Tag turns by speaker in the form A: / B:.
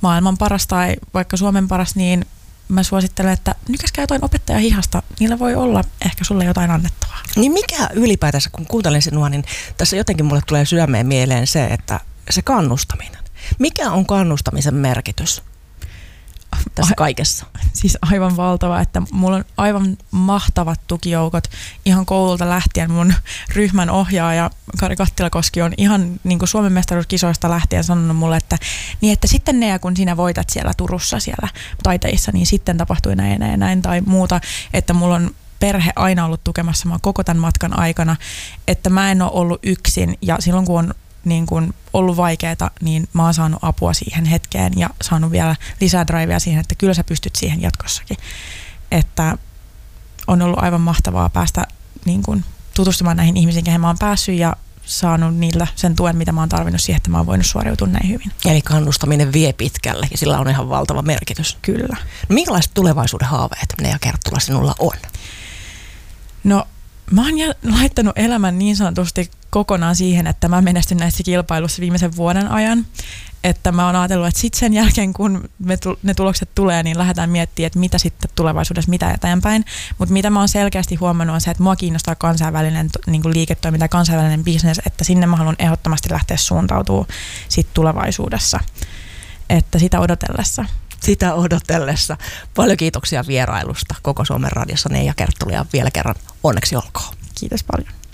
A: maailman paras tai vaikka Suomen paras, niin mä suosittelen, että nykäskää jotain opettaja hihasta. Niillä voi olla ehkä sulle jotain annettavaa.
B: Niin mikä ylipäätänsä, kun kuuntelen sinua, niin tässä jotenkin mulle tulee sydämeen mieleen se, että se kannustaminen. Mikä on kannustamisen merkitys tässä kaikessa?
A: Siis aivan valtava, että mulla on aivan mahtavat tukijoukot ihan koululta lähtien. Mun ryhmän ohjaaja Kari Kattilakoski on ihan niin kuin Suomen mestaruuskisoista lähtien sanonut mulle, että, niin että sitten ne kun sinä voitat siellä Turussa siellä taiteissa, niin sitten tapahtui näin ja näin tai muuta, että mulla on perhe aina ollut tukemassa mua koko tämän matkan aikana, että mä en ole ollut yksin ja silloin kun on niin kun ollut vaikeaa, niin mä oon saanut apua siihen hetkeen ja saanut vielä lisää drivea siihen, että kyllä sä pystyt siihen jatkossakin. Että on ollut aivan mahtavaa päästä niin kun tutustumaan näihin ihmisiin, kehen mä oon päässyt ja saanut niillä sen tuen, mitä mä oon tarvinnut siihen, että mä oon voinut suoriutua näin hyvin.
B: Eli kannustaminen vie pitkälle ja sillä on ihan valtava merkitys.
A: Kyllä.
B: No, minkälaiset tulevaisuuden haaveet Nea Kerttula sinulla on?
A: No mä oon laittanut elämän niin sanotusti kokonaan siihen, että mä menestyn näissä kilpailussa viimeisen vuoden ajan. Että mä oon ajatellut, että sitten sen jälkeen, kun ne tulokset tulee, niin lähdetään miettimään, että mitä sitten tulevaisuudessa, mitä eteenpäin. Mutta mitä mä oon selkeästi huomannut on se, että mua kiinnostaa kansainvälinen niin kuin liiketoiminta, kansainvälinen business, että sinne mä haluan ehdottomasti lähteä suuntautumaan sit tulevaisuudessa. Että sitä odotellessa.
B: Sitä odotellessa. Paljon kiitoksia vierailusta Koko Suomen Radiossa Nea Kerttula ja vielä kerran onneksi olkoon.
A: Kiitos paljon.